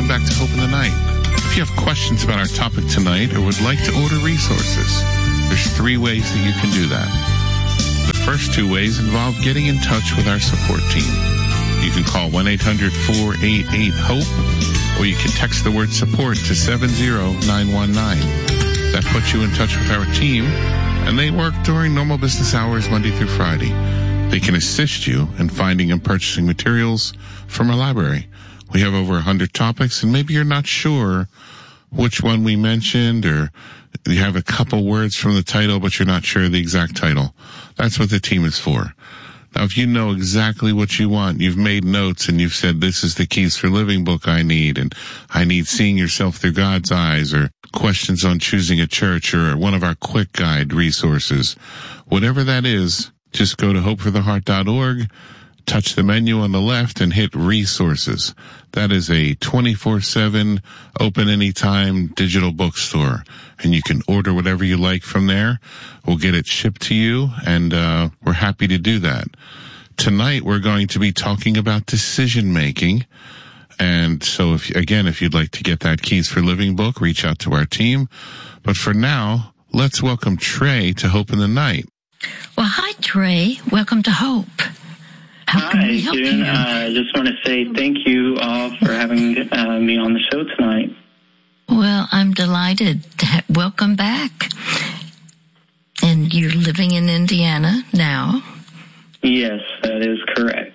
welcome back to Hope in the Night. If you have questions about our topic tonight or would like to order resources, there's 3 ways that you can do that. The first 2 ways involve getting in touch with our support team. You can call 1-800-488-HOPE, or you can text the word support to 70919. That puts you in touch with our team, and they work during normal business hours Monday through Friday. They can assist you in finding and purchasing materials from our library. We have over 100 topics, and maybe you're not sure which one we mentioned, or you have a couple words from the title, but you're not sure of the exact title. That's what the team is for. Now, if you know exactly what you want, you've made notes and you've said, this is the Keys for Living book I need, and I need Seeing Yourself Through God's Eyes, or questions on choosing a church, or one of our quick guide resources. Whatever that is, just go to hopefortheheart.org, touch the menu on the left, and hit resources. That is a 24/7, open anytime digital bookstore, and you can order whatever you like from there. We'll get it shipped to you, and we're happy to do that. Tonight, we're going to be talking about decision making. And so, if you'd like to get that Keys for Living book, reach out to our team. But for now, let's welcome Trey to Hope in the Night. Well, hi, Trey. Welcome to Hope. How can we help June. you? I just want to say thank you all for having me on the show tonight. Well, I'm delighted. Welcome back. And you're living in Indiana now? Yes, that is correct.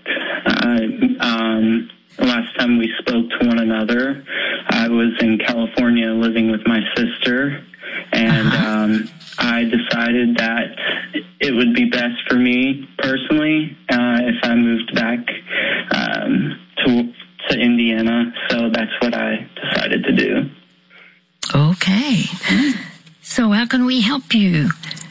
Last time we spoke to one another, I was in California living with my sister, and I decided that it would be best for me personally if I moved back to Indiana. So that's what I decided to do. Okay. So how can we help you?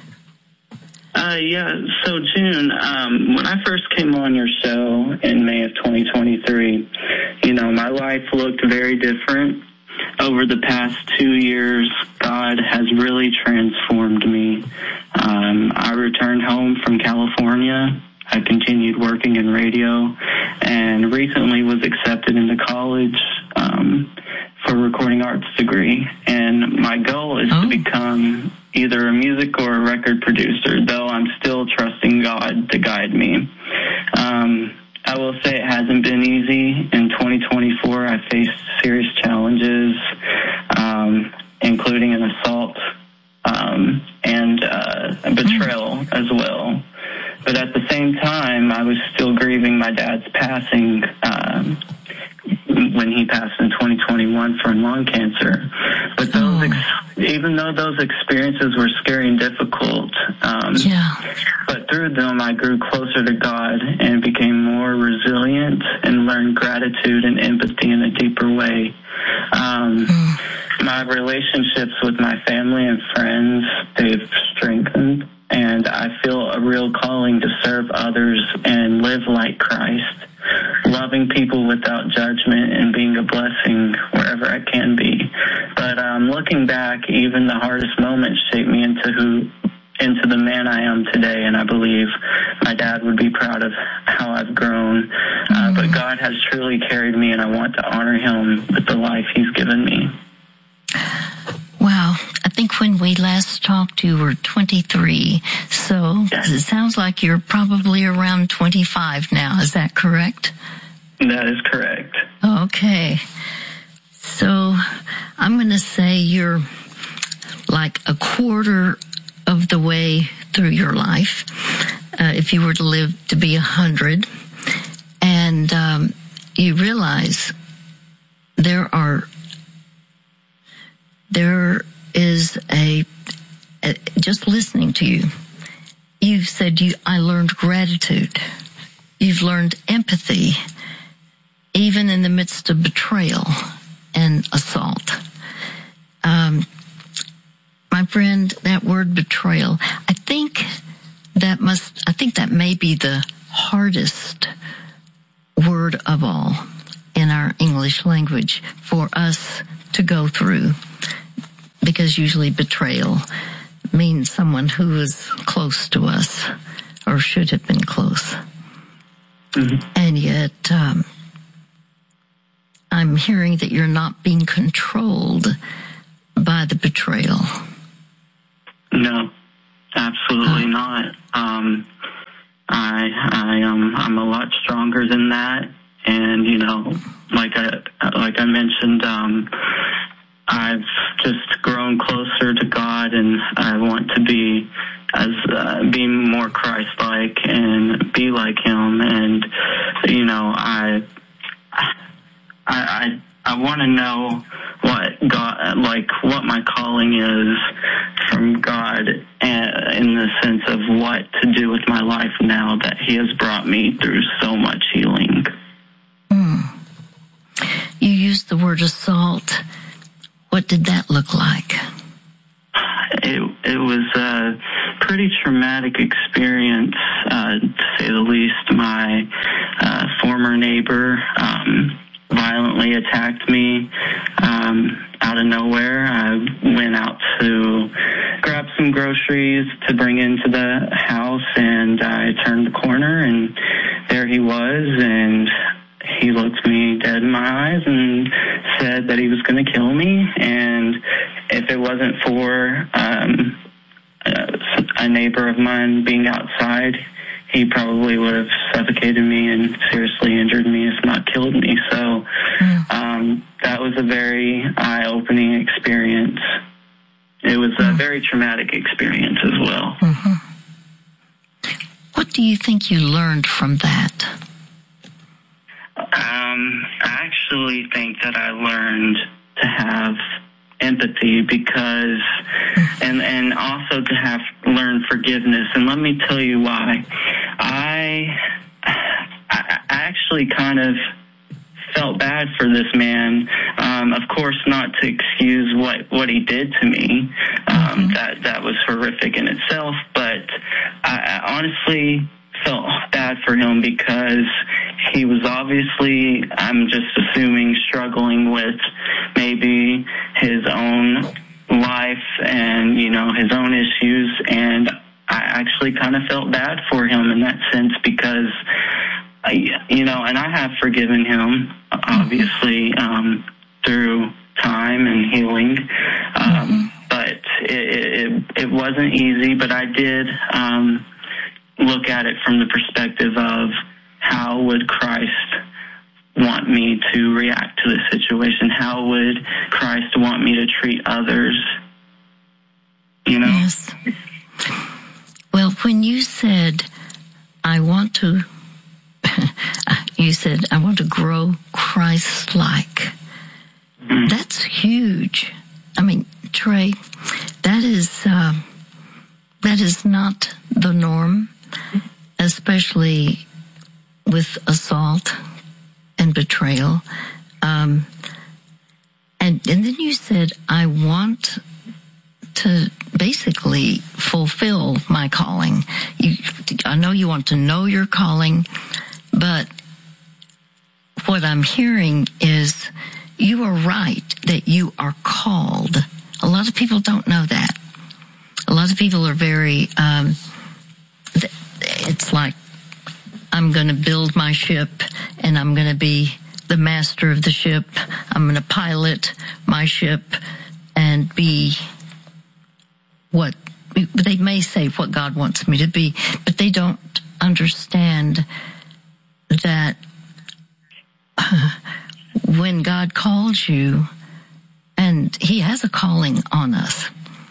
So June, when I first came on your show in May of 2023, my life looked very different. Over the past 2 years, God has really transformed me. I returned home from California. I continued working in radio, and recently was accepted into college for a recording arts degree. And my goal is to become either a music or a record producer, though I'm still trusting God to guide me. I will say it hasn't been easy. In 2024, I faced serious challenges, including an assault and a betrayal as well. But at the same time, I was still grieving my dad's passing when he passed in 2021 from lung cancer. But even though those experiences were scary and difficult, but through them I grew closer to God and became more resilient and learned gratitude and empathy in a deeper way. My relationships with my family and friends, they've strengthened, and I feel a real calling to serve others and live like Christ, loving people without judgment and being a blessing wherever I can be. But looking back, even the hardest moments shaped me into the man I am today, and I believe my dad would be proud of how I've grown. But God has truly carried me, and I want to honor him with the life he's given me. Wow. I think when we last talked, you were 23. So it sounds like you're probably around 25 now. Is that correct? That is correct. Okay. So I'm going to say you're like a quarter of the way through your life. If you were to live to be 100, and you realize there is just listening to you, you've said I learned gratitude. You've learned empathy, even in the midst of betrayal and assault. My friend, that word betrayal, I think that may be the hardest word of all in our English language for us to go through, because usually betrayal means someone who is close to us or should have been close. Mm-hmm. And yet, I'm hearing that you're not being controlled by the betrayal. No, absolutely not. I'm a lot stronger than that, and like I mentioned, I've just grown closer to God, and I want to be more Christ-like and be like Him. And I want to know what God, what my calling is from God, in the sense of what to do with my life now that He has brought me through so much healing. You used the word assault. What did that look like? It was a pretty traumatic experience, to say the least. My former neighbor violently attacked me out of nowhere. I went out to grab some groceries to bring into the house, and I turned the corner, and there he was, and he looked me dead in my eyes and said that he was going to kill me. And if it wasn't for a neighbor of mine being outside, he probably would have suffocated me and seriously injured me, if not killed me. So that was a very eye-opening experience. It was a very traumatic experience as well. What do you think you learned from that? I actually think that I learned to have empathy, because and also to have learned forgiveness. And let me tell you why. I actually kind of felt bad for this man. Of course, not to excuse what he did to me. That was horrific in itself, but I honestly felt bad for him, because he was obviously, I'm just assuming, struggling with maybe his own life and, his own issues. And I actually kind of felt bad for him in that sense, because, and I have forgiven him, obviously, through time and healing. But it wasn't easy, but I did, look at it from the perspective of how would Christ want me to react to this situation? How would Christ want me to treat others? Yes. Well, when you said, I want to grow Christ-like, that's huge. I mean, Trey, that is not the norm, especially with assault and betrayal. And then you said, I want to basically fulfill my calling. I know you want to know your calling, but what I'm hearing is you are right that you are called. A lot of people don't know that. A lot of people are very, it's like, I'm going to build my ship and I'm going to be the master of the ship. I'm going to pilot my ship and be what they may say what God wants me to be, but they don't understand that when God calls you, and He has a calling on us,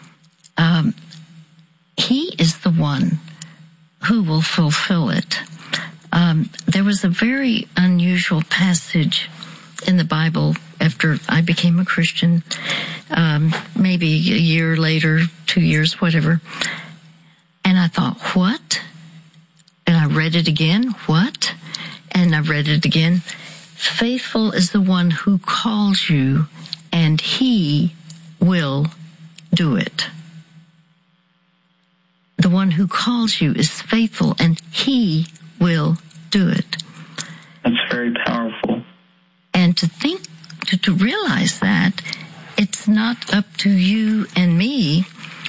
He is the one who will fulfill it. There was a very unusual passage in the Bible after I became a Christian, maybe a year later, 2 years, whatever. And I thought, what? And I read it again, what? And I read it again. Faithful is the one who calls you, and He will do it. The one who calls you is faithful, and He will do it. That's very powerful. And to realize that it's not up to you and me.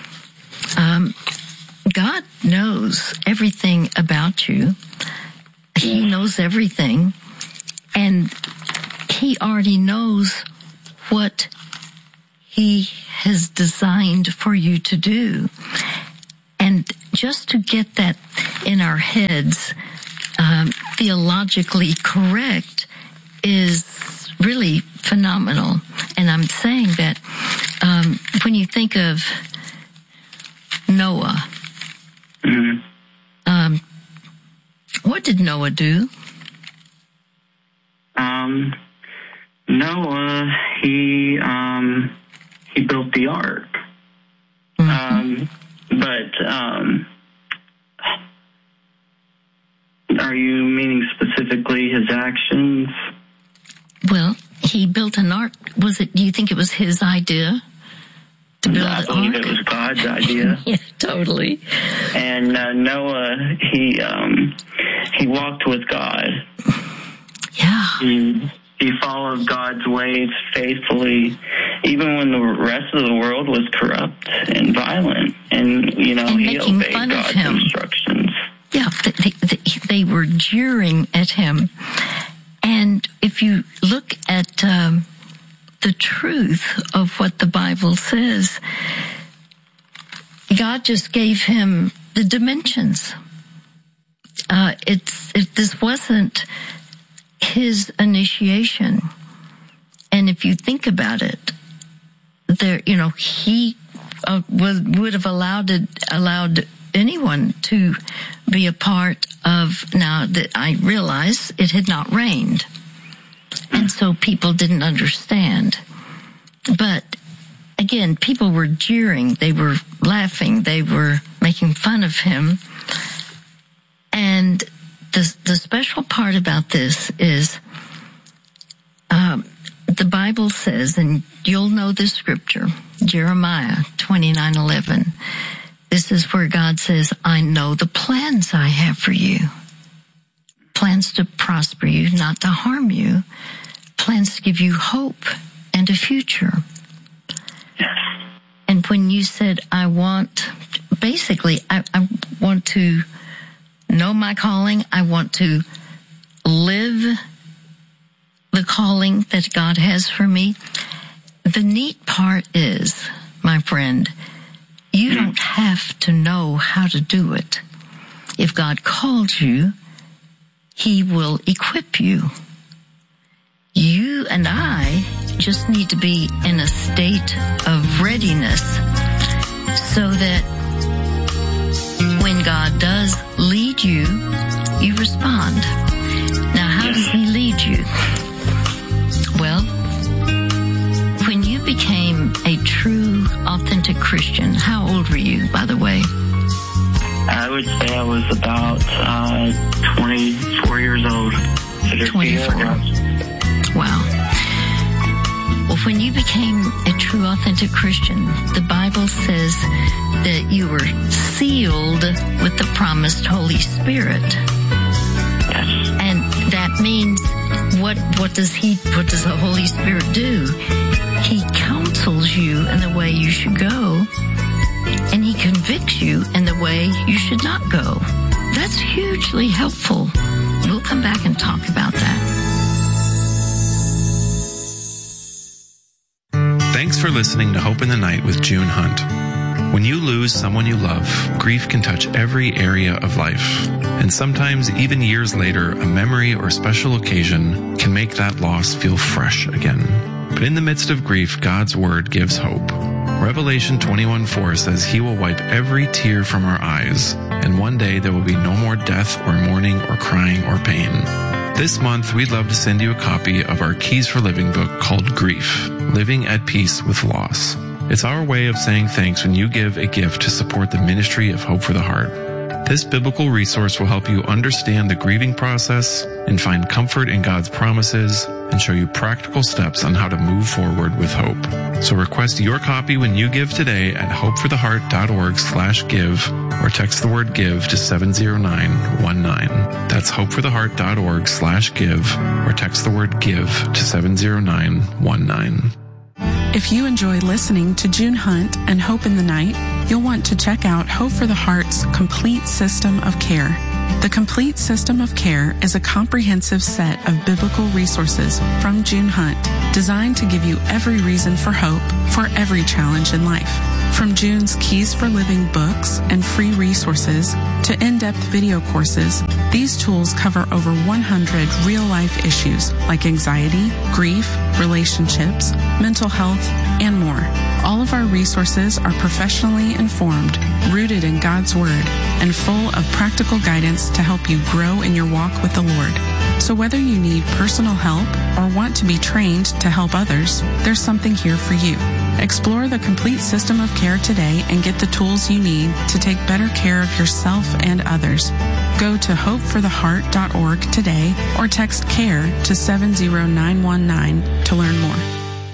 God knows everything about you. He knows everything. And he already knows what he has designed for you to do. And just to get that in our heads, theologically correct is really phenomenal. And I'm saying that when you think of Noah, what did Noah do? Noah, he built the ark. Are you meaning specifically his actions? Well, he built an ark. Do you think it was his idea to build an ark? I believe it was God's idea. Yeah, totally. And Noah, he walked with God. Yeah. He followed God's ways faithfully, even when the rest of the world was corrupt and violent. And he obeyed God's instructions. Yeah, they were jeering at him. And if you look at the truth of what the Bible says, God just gave him the dimensions. This wasn't his initiation. And if you think about it, he would have allowed anyone to be a part of. Now that I realize it had not rained, and so people didn't understand. But again, people were jeering, they were laughing, they were making fun of him. And the special part about this is the Bible says, and you'll know this scripture, Jeremiah 29:11. This is where God says, I know the plans I have for you. Plans to prosper you, not to harm you. Plans to give you hope and a future. And when you said, I want to know my calling. I want to live the calling that God has for me. The neat part is, my friend, you don't have to know how to do it. If God called you, He will equip you. You and I just need to be in a state of readiness so that when God does lead you, you respond. Now, how does He lead you? Well, when you became a true, authentic Christian, how old were you, by the way? I would say I was about 24 years old. 24. Wow. Well, when you became a true, authentic Christian, the Bible says that you were sealed with the promised Holy Spirit. Yes. And that means what does the Holy Spirit do? He counsels you in the way you should go, and He convicts you in the way you should not go. That's hugely helpful. We'll come back and talk about that. Thanks for listening to Hope in the Night with June Hunt. When you lose someone you love, grief can touch every area of life. And sometimes, even years later, a memory or special occasion can make that loss feel fresh again. But in the midst of grief, God's Word gives hope. Revelation 21:4 says He will wipe every tear from our eyes, and one day there will be no more death or mourning or crying or pain. This month, we'd love to send you a copy of our Keys for Living book called Grief, Living at Peace with Loss. It's our way of saying thanks when you give a gift to support the ministry of Hope for the Heart. This biblical resource will help you understand the grieving process and find comfort in God's promises and show you practical steps on how to move forward with hope. So request your copy when you give today at hopefortheheart.org/give or text the word give to 70919. That's hopefortheheart.org/give or text the word give to 70919. If you enjoy listening to June Hunt and Hope in the Night, you'll want to check out Hope for the Heart's complete system of care. The Complete System of Care is a comprehensive set of biblical resources from June Hunt, designed to give you every reason for hope for every challenge in life. From June's Keys for Living books and free resources to in-depth video courses, these tools cover over 100 real-life issues like anxiety, grief, relationships, mental health, and more. All of our resources are professionally informed, rooted in God's Word, and full of practical guidance to help you grow in your walk with the Lord. So whether you need personal help or want to be trained to help others, there's something here for you. Explore the Complete System of Care today and get the tools you need to take better care of yourself and others. Go to hopefortheheart.org today or text CARE to 70919 to learn more.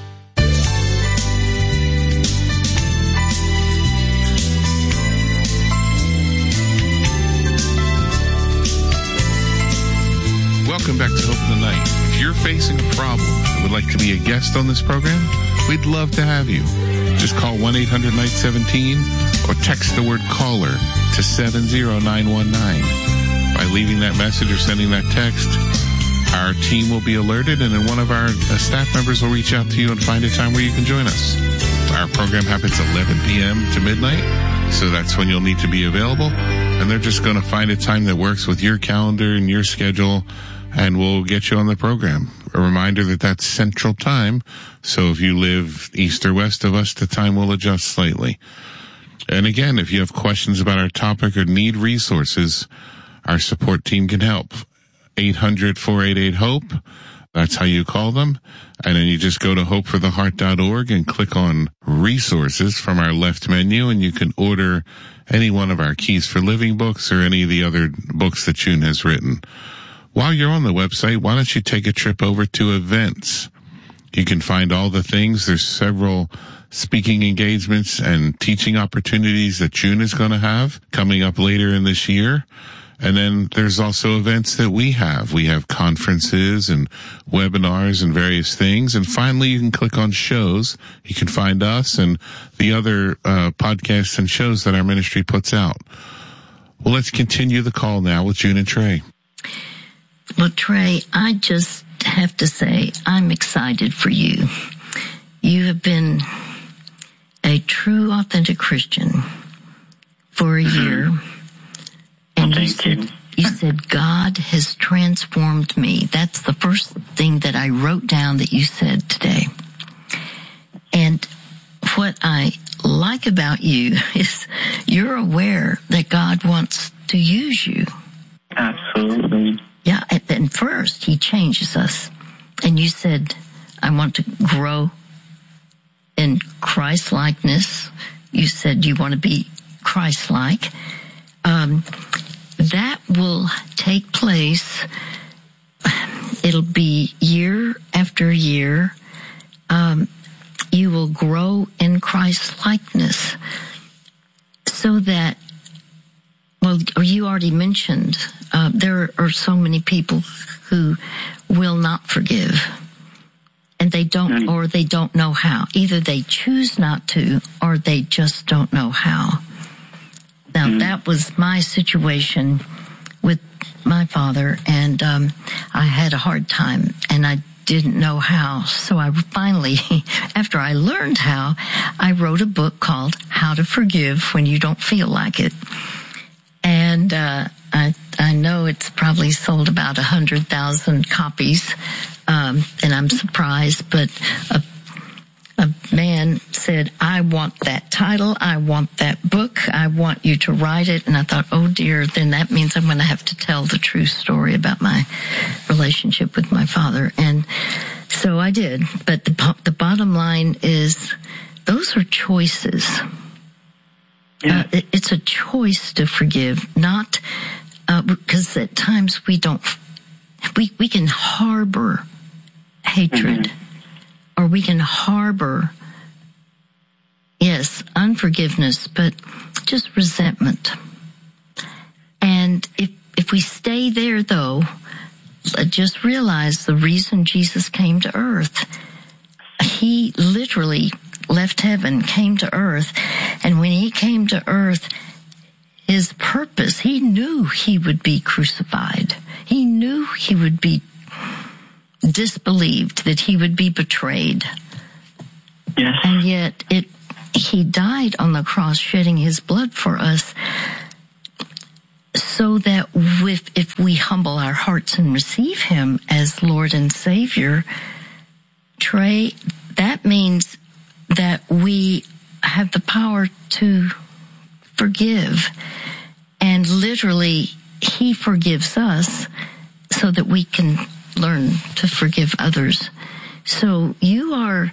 Welcome back to Hope in the Night. If you're facing a problem and would like to be a guest on this program, we'd love to have you. Just call 1-800-NIGHT-17 or text the word CALLER to 70919. By leaving that message or sending that text, our team will be alerted, and then one of our staff members will reach out to you and find a time where you can join us. Our program happens 11 p.m. to midnight, so that's when you'll need to be available, and they're just going to find a time that works with your calendar and your schedule, and we'll get you on the program. A reminder that that's Central Time, so if you live east or west of us, the time will adjust slightly. And again, if you have questions about our topic or need resources, our support team can help. 800-488-HOPE. That's how you call them. And then you just go to hopefortheheart.org and click on resources from our left menu, and you can order any one of our Keys for Living books or any of the other books that June has written. While you're on the website, why don't you take a trip over to events? You can find all the things. There's several speaking engagements and teaching opportunities that June is going to have coming up later in this year. And then there's also events that we have. We have conferences and webinars and various things. And finally, you can click on shows. You can find us and the other podcasts and shows that our ministry puts out. Well, let's continue the call now with June and Trey. Well, Trey, I just have to say I'm excited for you. You have been a true, authentic Christian for a year. And you said, God has transformed me. That's the first thing that I wrote down that you said today. And what I like about you is you're aware that God wants to use you. Absolutely. Yeah, and first he changes us. And you said, I want to grow in Christ-likeness. You said you want to be Christ-like. That will take place. It'll be year after year. You will grow in Christ-likeness so that, well, you already mentioned, there are so many people who will not forgive. And they don't, or they don't know how. Either they choose not to, or they just don't know how. Now, that was my situation with my father, and I had a hard time, and I didn't know how. So I finally, after I learned how, I wrote a book called How to Forgive When You Don't Feel Like It. And I know it's probably sold about 100,000 copies, and I'm surprised, but a man said, I want that title, I want that book, I want you to write it. And I thought, oh dear, then that means I'm going to have to tell the true story about my relationship with my father. And so I did. But the bottom line is, those are choices. Yeah. It's a choice to forgive, not because at times we can harbor hatred. Or we can harbor, yes, unforgiveness, but just resentment. And if we stay there, though, just realize the reason Jesus came to earth. He literally left heaven, came to earth, and when he came to earth, his purpose. He knew he would be crucified. He knew he would be disbelieved, that he would be betrayed. Yes. And yet he died on the cross, shedding his blood for us, so that if we humble our hearts and receive him as Lord and Savior, Trey, that means that we have the power to forgive. And literally, he forgives us so that we can learn to forgive others. So you are,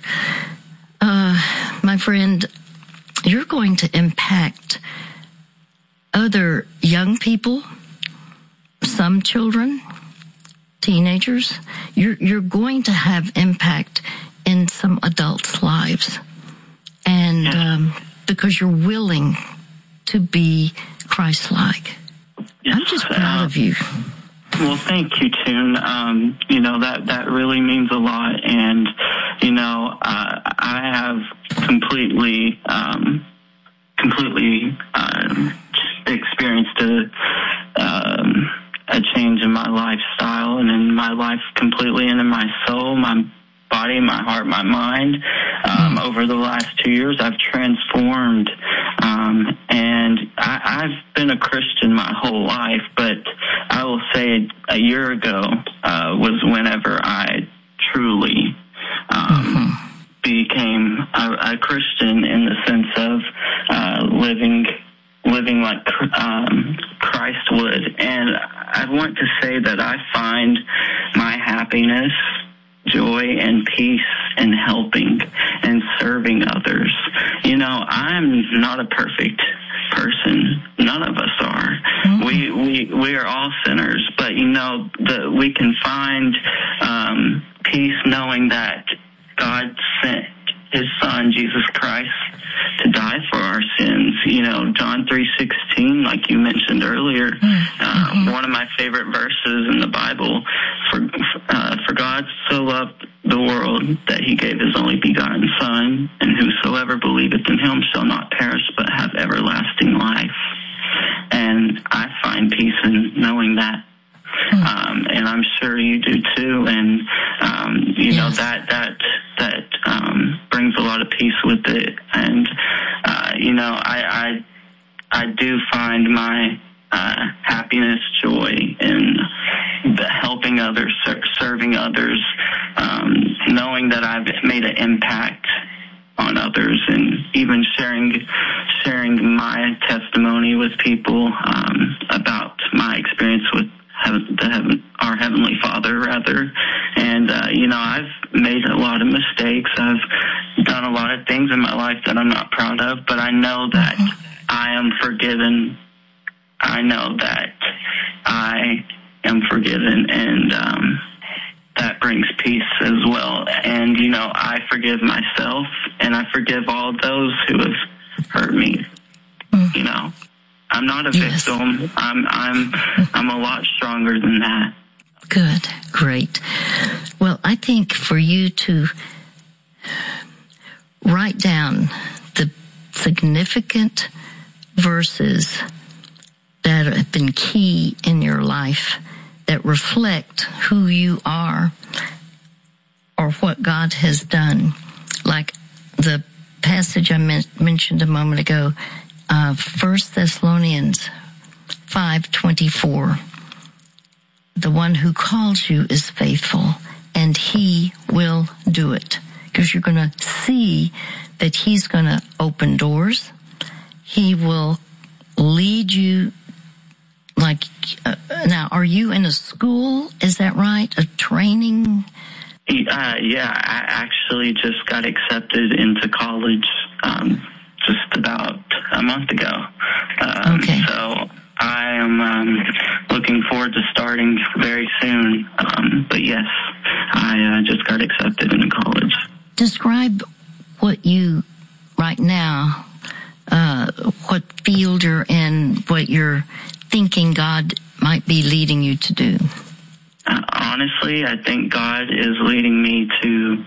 my friend, you're going to impact other young people, some children, teenagers. You're going to have impact in some adults' lives. And because you're willing to be Christ-like. Yes. I'm just proud of you. Well, thank you, Toon. That really means a lot. And, I have completely experienced a change in my lifestyle and in my life completely, and in my soul, my body, my heart, my mind. Over the last 2 years, I've transformed, and I've been a Christian my whole life, but I will say a year ago was whenever I truly became a Christian, in the sense of living like Christ would. And I want to say that I find my happiness, joy, and peace in helping and serving others. I'm not a perfect person. None of us are. Mm-hmm. We are all sinners, but we can find peace knowing that God sent his son, Jesus Christ, to die for our sins. John 3:16, like you mentioned earlier, one of my favorite verses in the Bible. For God so loved the world that he gave his only begotten Son, and whosoever believeth in him shall not perish but have everlasting life. And I find peace in knowing that. And I'm sure you do too. And yes. that brings a lot of peace with it. And I do find my happiness, joy in helping others, serving others, knowing that I've made an impact on others, and even sharing my testimony with people about my experience with our Heavenly Father, rather. And I've made a lot of mistakes. I've done a lot of things in my life that I'm not proud of, but I know that I am forgiven. I know that I am forgiven, and that brings peace as well. And I forgive myself, and I forgive all those who have hurt me. I'm not a victim. I'm a lot stronger than that. Good, great. Well, I think for you to write down the significant verses that have been key in your life, that reflect who you are or what God has done, like the passage I mentioned a moment ago, 1 Thessalonians 5:24. The one who calls you is faithful, and he will do it. Because you're going to see that he's going to open doors. He will lead you. Now, are you in a school? Is that right? A training? Yeah, I actually just got accepted into college just about a month ago. Okay. So I am looking forward to starting very soon. But yes, I just got accepted into college. Describe what you, right now, what field you're in, what you're thinking God might be leading you to do. Honestly, I think God is leading me to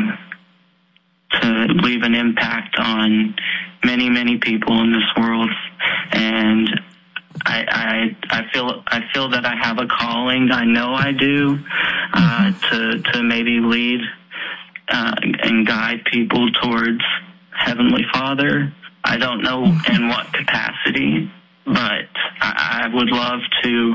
leave an impact on many, many people in this world. and I feel that I have a calling. I know I do, to maybe lead and guide people towards Heavenly Father. I don't know in what capacity, but I would love to